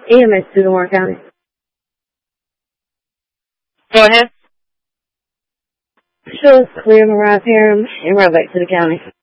EMS to Warren County. Go ahead. Show us clear to arrive here and right back to the county.